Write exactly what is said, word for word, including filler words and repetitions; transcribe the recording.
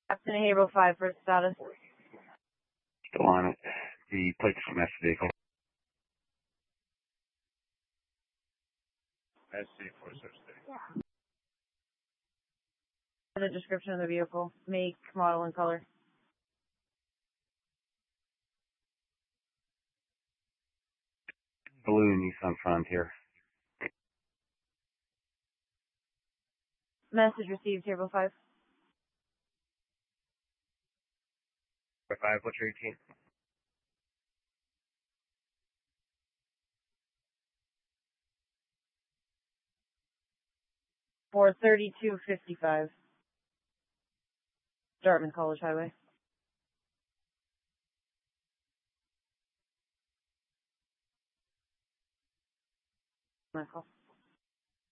Captain Haverhill five, first status. Still on it. The plates from S vehicle. S C four six three. Yeah. The description of the vehicle, make, model, and color. Blue Nissan Frontier. Message received, Haverhill five. five, what's your eighteen? For thirty-two fifty-five. Dartmouth College Highway. My call.